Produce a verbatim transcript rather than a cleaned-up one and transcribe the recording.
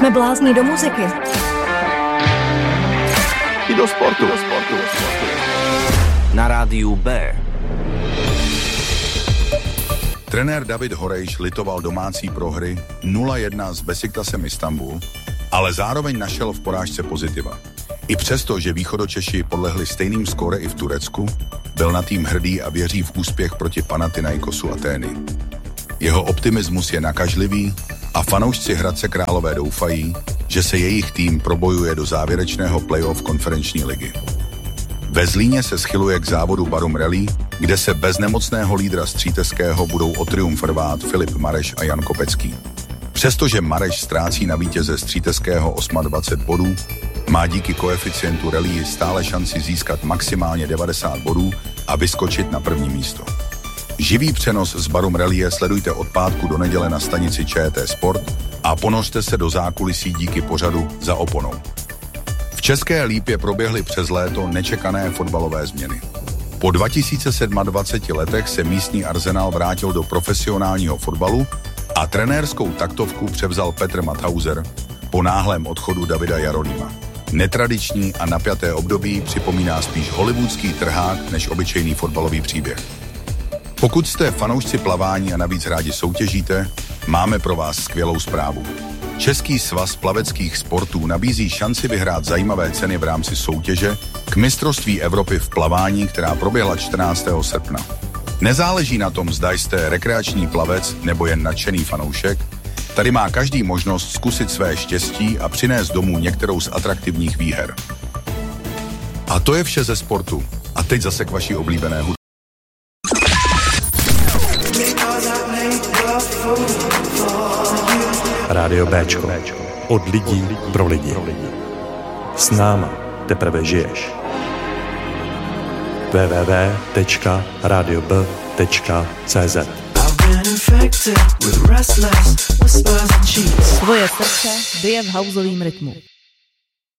Jsme blázni do muziky. I do sportu. Do sportu. Na rádiu B. Trenér David Horejš litoval domácí prohry nula jedna s Besiktasem Istanbul, ale zároveň našel v porážce pozitiva. I přesto, že východočeši podlehli stejným skóre i v Turecku, byl na tým hrdý a věří v úspěch proti Panathinaikosu Atény. Jeho optimismus je nakažlivý a fanoušci Hradce Králové doufají, že se jejich tým probojuje do závěrečného playoff konferenční ligy. Ve Zlíně se schyluje k závodu Barum Rally, kde se bez nemocného lídra Stříteského budou o triumf rvát Filip Mareš a Jan Kopecký. Přestože Mareš ztrácí na vítěze Stříteského dvacet osm bodů, má díky koeficientu rally stále šanci získat maximálně devadesát bodů a vyskočit na první místo. Živý přenos z Barum Rally sledujte od pátku do neděle na stanici ČT Sport a ponořte se do zákulisí díky pořadu Za oponou. V České Lípě proběhly přes léto nečekané fotbalové změny. Po dva tisíce dvaceti sedmi letech se místní Arsenal vrátil do profesionálního fotbalu a trenérskou taktovku převzal Petr Mathauser po náhlém odchodu Davida Jarolíma. Netradiční a napjaté období připomíná spíš hollywoodský trhák než obyčejný fotbalový příběh. Pokud jste fanoušci plavání a navíc rádi soutěžíte, máme pro vás skvělou zprávu. Český svaz plaveckých sportů nabízí šanci vyhrát zajímavé ceny v rámci soutěže k mistrovství Evropy v plavání, která proběhla čtrnáctého srpna. Nezáleží na tom, zda jste rekreační plavec nebo jen nadšený fanoušek, tady má každý možnost zkusit své štěstí a přinést domů některou z atraktivních výher. A to je vše ze sportu. A teď zase k vaší oblíbené hudbě. Rádio Béčko. Od lidí pro lidi. S náma teprve žiješ. w w w tečka radio b tečka c z Tvoje srdce bije v houseovým rytmu.